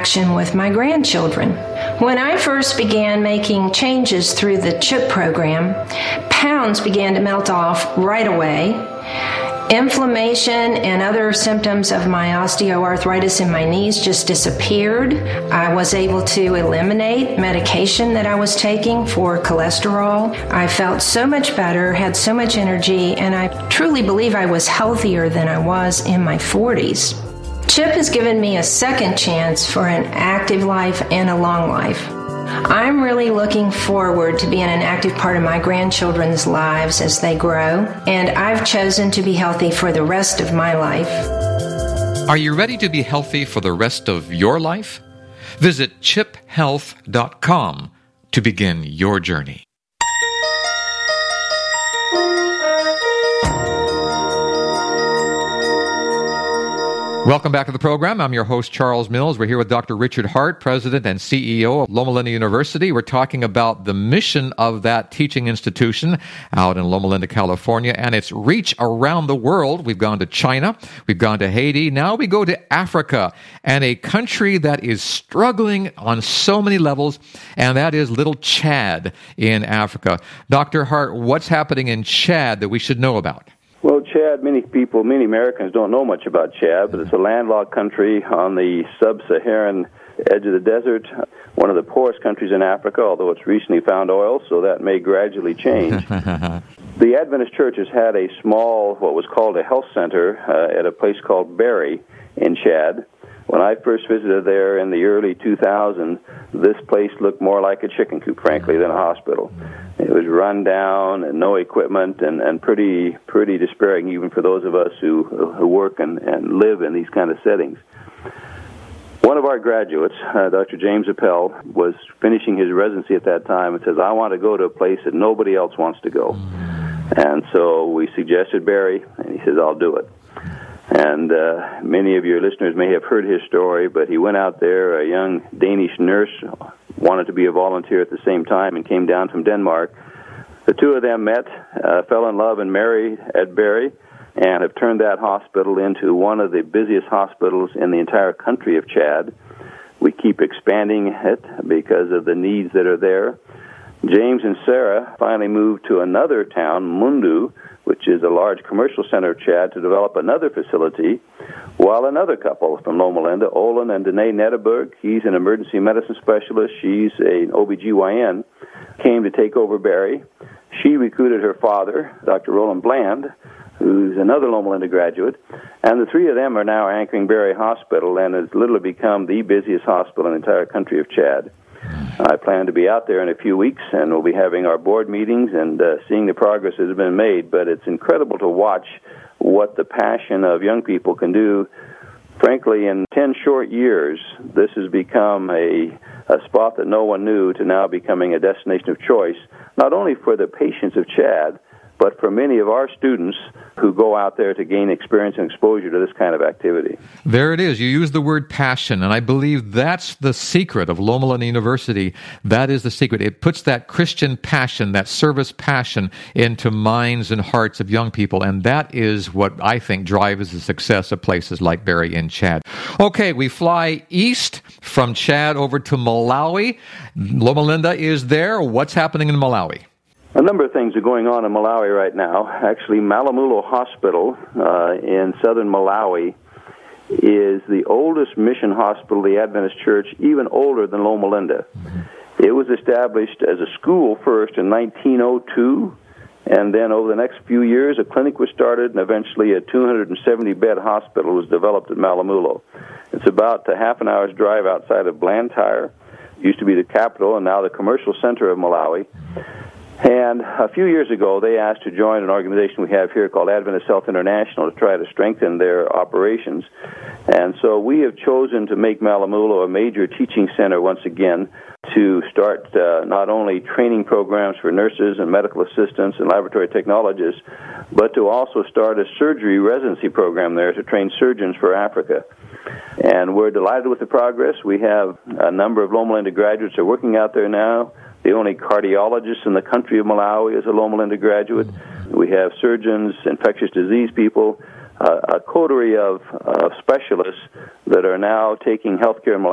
action with my grandchildren. When I first began making changes through the CHIP program, pounds began to melt off right away. Inflammation and other symptoms of my osteoarthritis in my knees just disappeared. I was able to eliminate medication that I was taking for cholesterol. I felt so much better, had so much energy, and I truly believe I was healthier than I was in my 40s. CHIP has given me a second chance for an active life and a long life. I'm really looking forward to being an active part of my grandchildren's lives as they grow, and I've chosen to be healthy for the rest of my life. Are you ready to be healthy for the rest of your life? Visit chiphealth.com to begin your journey. Welcome back to the program. I'm your host, Charles Mills. We're here with Dr. Richard Hart, President and CEO of Loma Linda University. We're talking about the mission of that teaching institution out in Loma Linda, California, and its reach around the world. We've gone to China, we've gone to Haiti, now we go to Africa, and a country that is struggling on so many levels, and that is little Chad in Africa. Dr. Hart, what's happening in Chad that we should know about? Well, Chad, many Americans don't know much about Chad, but it's a landlocked country on the sub-Saharan edge of the desert, one of the poorest countries in Africa, although it's recently found oil, so that may gradually change. The Adventist Church has had a small, what was called a health center at a place called Bari in Chad. When I first visited there in the early 2000s, this place looked more like a chicken coop, frankly, than a hospital. It was run down and no equipment and pretty despairing even for those of us who work and live in these kind of settings. One of our graduates, Dr. James Appel, was finishing his residency at that time and says, I want to go to a place that nobody else wants to go. And so we suggested Bari, and he says, I'll do it. And many of your listeners may have heard his story, but he went out there, a young Danish nurse, wanted to be a volunteer at the same time and came down from Denmark. The two of them met, fell in love and married at Bari, and have turned that hospital into one of the busiest hospitals in the entire country of Chad. We keep expanding it because of the needs that are there. James and Sarah finally moved to another town, Mundu, which is a large commercial center of Chad, to develop another facility, while another couple from Loma Linda, Olin and Danae Netteberg, he's an emergency medicine specialist, she's an OBGYN, came to take over Bari. She recruited her father, Dr. Roland Bland, who's another Loma Linda graduate, and the three of them are now anchoring Bari Hospital, and has literally become the busiest hospital in the entire country of Chad. I plan to be out there in a few weeks, and we'll be having our board meetings and seeing the progress that has been made. But it's incredible to watch what the passion of young people can do. Frankly, in 10 short years, this has become a spot that no one knew to now becoming a destination of choice, not only for the patients of Chad, but for many of our students who go out there to gain experience and exposure to this kind of activity. There it is. You use the word passion, and I believe that's the secret of Loma Linda University. That is the secret. It puts that Christian passion, that service passion, into minds and hearts of young people, and that is what I think drives the success of places like Bari in Chad. Okay, we fly east from Chad over to Malawi. Loma Linda is there. What's happening in Malawi? A number of things are going on in Malawi right now. Actually, Malamulo Hospital in southern Malawi is the oldest mission hospital of the Adventist Church, even older than Loma Linda. It was established as a school first in 1902, and then over the next few years, a clinic was started, and eventually a 270-bed hospital was developed at Malamulo. It's about a half an hour's drive outside of Blantyre. It used to be the capital and now the commercial center of Malawi. And a few years ago, they asked to join an organization we have here called Adventist Health International to try to strengthen their operations. And so we have chosen to make Malamulo a major teaching center once again, to start not only training programs for nurses and medical assistants and laboratory technologists, but to also start a surgery residency program there to train surgeons for Africa. And we're delighted with the progress. We have a number of Loma Linda graduates who are working out there now. The only cardiologist in the country of Malawi is a Loma Linda graduate. We have surgeons, infectious disease people, a coterie of specialists that are now taking healthcare in Malawi